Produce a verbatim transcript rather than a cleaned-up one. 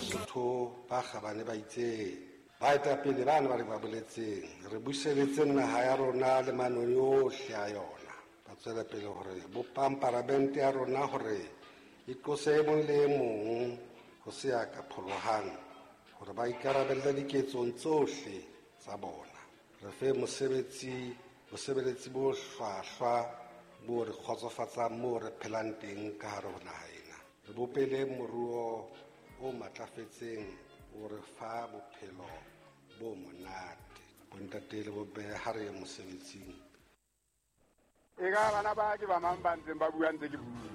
Basotho ba kgabane ba itse ba etapele bana ba re ba boletseng re buseletse naha ya rona le manoni ohle a yona ba tswela pele hore bopamparamente ya rona hore e tlose e mong le e mong ho se ya ka pholohang hore ba ikarabella diketsong tsohle tsa bona. Re fe mosebetsi mosebeletsi bo hlwahlwa bo re kgotsofatsang moo re phelang teng ka hare ho naha ena. Re bopele moruo o matlafetseng o re fa bophelo bo monate bontate le bobe ha re mosebetsing. E ka bana ba ke ba mang ba ntseng ba bua ntse ke bua